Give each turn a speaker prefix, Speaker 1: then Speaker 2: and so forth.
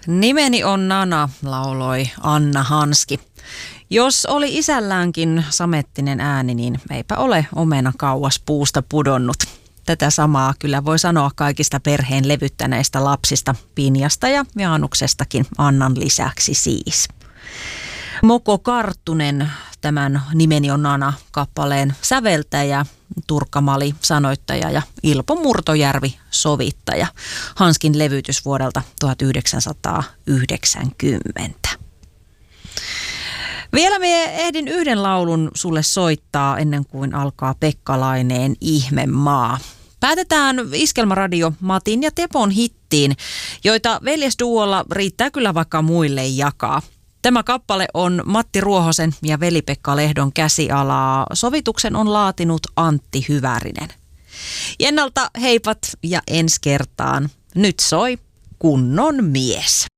Speaker 1: Nimeni on Nana, lauloi Anna Hanski. Jos oli isälläänkin samettinen ääni, niin eipä ole omena kauas puusta pudonnut. Tätä samaa kyllä voi sanoa kaikista perheen levyttäneistä lapsista, Pinjasta ja Jaanuksestakin Annan lisäksi siis. Moko Karttunen, tämän Nimeni on Nana -kappaleen säveltäjä, Turkka Mali sanoittaja ja Ilpo Murtojärvi sovittaja. Hanskin levytys vuodelta 1990. Vielä me ehdin yhden laulun sulle soittaa ennen kuin alkaa Pekka Laineen Ihmemaa. Päätetään Iskelmäradio Matin ja Tepon hittiin, joita veljesduolla riittää kyllä vaikka muille jakaa. Tämä kappale on Matti Ruohosen ja Veli-Pekka Lehdon käsialaa. Sovituksen on laatinut Antti Hyvärinen. Ennalta heipat ja ensi kertaan. Nyt soi Kunnon mies.